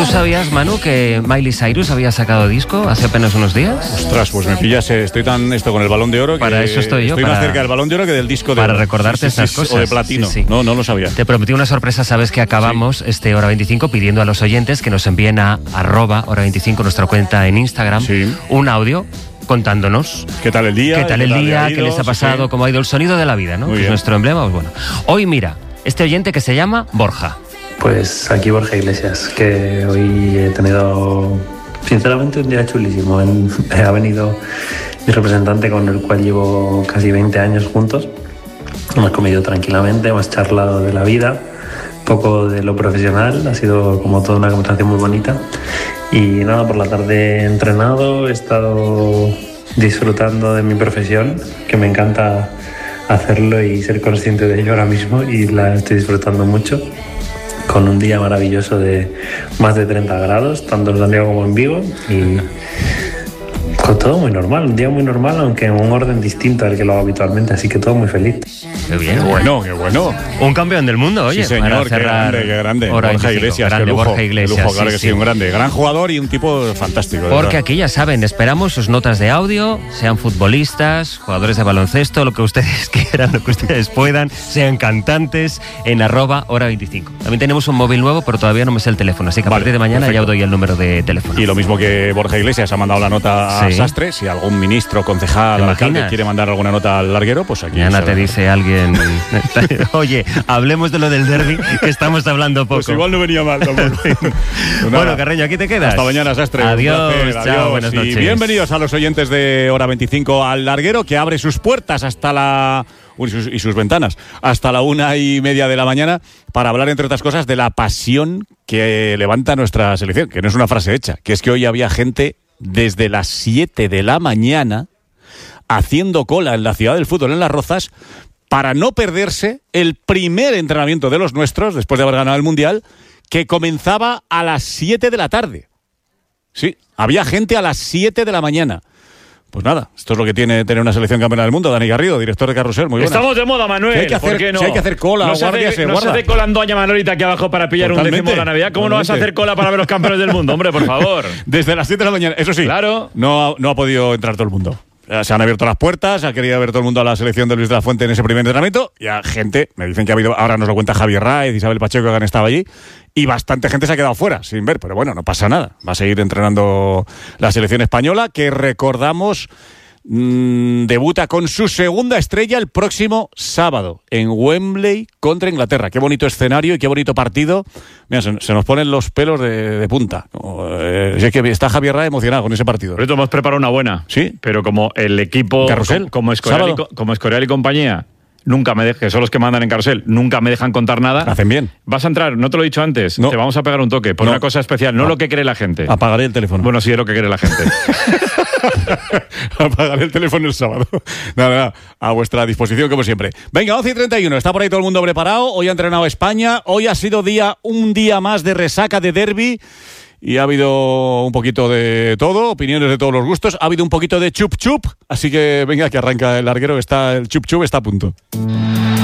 ¿Tú sabías, Manu, que Miley Cyrus había sacado disco hace apenas unos días? Ostras, pues me pillas, estoy tan con el Balón de Oro que para eso estoy yo. Estoy más cerca del Balón de Oro que del disco de para oro. recordarte estas cosas. O de platino. Sí. No lo sabía. Te prometí una sorpresa, sabes que acabamos este Hora 25 pidiendo a los oyentes que nos envíen a @Hora25, nuestra cuenta en Instagram, un audio contándonos qué tal el día, qué les ha pasado, cómo ha ido el sonido de la vida, ¿no? Que es nuestro emblema. Pues bueno, hoy mira, este oyente que se llama Borja. Pues aquí Borja Iglesias, que hoy he tenido sinceramente un día chulísimo. Ha venido mi representante con el cual llevo casi 20 años juntos. Hemos comido tranquilamente, hemos charlado de la vida, poco de lo profesional, ha sido como toda una conversación muy bonita. Y nada, por la tarde he entrenado, he estado disfrutando de mi profesión, que me encanta hacerlo y ser consciente de ello ahora mismo, y la estoy disfrutando mucho, con un día maravilloso de más de 30 grados, tanto en Santiago como en Vigo, y con todo muy normal, un día muy normal, aunque en un orden distinto al que lo hago habitualmente, así que todo muy feliz. Qué bien. Qué bueno. Un campeón del mundo, oye. Sí, señor, qué grande. Borja Iglesias, qué lujo. Borja Iglesias, qué lujo, claro que sí, un grande. Gran jugador y un tipo fantástico. Porque aquí, ya saben, esperamos sus notas de audio, sean futbolistas, jugadores de baloncesto, lo que ustedes quieran, lo que ustedes puedan, sean cantantes, en @Hora25. También tenemos un móvil nuevo, pero todavía no me sé el teléfono, así que a partir de mañana ya os doy el número de teléfono. Y lo mismo que Borja Iglesias ha mandado la nota a Sastre, si algún ministro, concejal, alcalde quiere mandar alguna nota al larguero, pues aquí. Mañana te dice alguien, oye, hablemos de lo del derbi, que estamos hablando poco. Pues igual no venía mal tampoco. Bueno, Carreño, aquí te quedas. Hasta mañana, Sastre. Adiós, chao, buenas noches. Y bienvenidos a los oyentes de Hora 25 al larguero, que abre sus puertas y sus ventanas hasta la 1:30 de la mañana para hablar, entre otras cosas, de la pasión que levanta nuestra selección, que no es una frase hecha, que es que hoy había gente desde las 7 de la mañana haciendo cola en la ciudad del fútbol, en Las Rozas, para no perderse el primer entrenamiento de los nuestros, después de haber ganado el Mundial, que comenzaba a las 7 de la tarde. Sí, había gente a las 7 de la mañana. Pues nada, esto es lo que tiene tener una selección campeona del mundo. Dani Garrido, director de Carrusel, muy buenas. Estamos de moda, Manuel. Si hay que hacer cola, no se hace cola en Doña Manolita aquí abajo para pillar un décimo de la Navidad. ¿Cómo no vas a hacer cola para ver los campeones del mundo? Hombre, por favor. Desde las 7 de la mañana, eso sí. Claro. No ha podido entrar todo el mundo. Se han abierto las puertas, ha querido ver todo el mundo a la selección de Luis de la Fuente en ese primer entrenamiento, y a gente, me dicen que ha habido, ahora nos lo cuenta Javier Raez, Isabel Pacheco, que han estado allí, y bastante gente se ha quedado fuera, sin ver, pero bueno, no pasa nada. Va a seguir entrenando la selección española, que recordamos, debuta con su segunda estrella el próximo sábado en Wembley contra Inglaterra. Qué bonito escenario y qué bonito partido. Mira, se nos ponen los pelos de punta. Es que está Javier Raez emocionado con ese partido. Por eso hemos preparado una buena. Sí. Pero como el equipo, Carrusel, como Escorial y compañía, que son los que mandan en Carrusel, nunca me dejan contar nada. Hacen bien. Vas a entrar, no te lo he dicho antes, no. Te vamos a pegar un toque por una cosa especial, no lo que cree la gente. Apagaré el teléfono. Bueno, sí es lo que cree la gente. Apagaré el teléfono el sábado. Nada, a vuestra disposición como siempre. Venga, 11:31, está por ahí todo el mundo preparado. Hoy ha entrenado España, hoy ha sido un día más de resaca de derbi. Y ha habido un poquito de todo, opiniones de todos los gustos. Ha habido un poquito de chup chup, así que venga, que arranca el larguero, el chup chup está a punto.